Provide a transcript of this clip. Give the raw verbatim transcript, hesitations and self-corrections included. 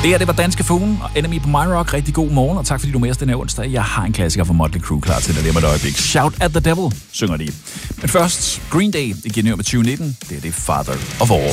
Det her, det var Danske Fuglen og Enemy på My Rock. Rigtig god morgen, og tak fordi du er med os denne onsdag. Jeg har en klassiker fra Motley Crue klar til dig lige om et øjeblik. Shout at the Devil, synger de. Men først, Green Day, igen med tyve nitten. Det er det Father of All.